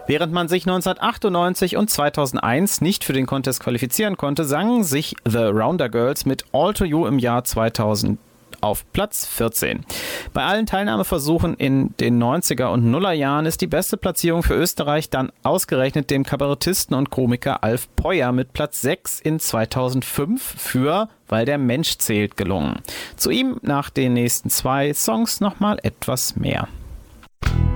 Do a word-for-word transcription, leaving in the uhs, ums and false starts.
Während man sich neunzehnhundertachtundneunzig und zweitausendeins nicht für den Contest qualifizieren konnte, sangen sich The Rounder Girls mit All to You im Jahr zweitausend auf Platz vierzehn. Bei allen Teilnahmeversuchen in den neunziger und Nullerjahren ist die beste Platzierung für Österreich dann ausgerechnet dem Kabarettisten und Komiker Alf Peuer mit Platz sechs in zweitausendfünf für Weil der Mensch zählt gelungen. Zu ihm nach den nächsten zwei Songs nochmal etwas mehr.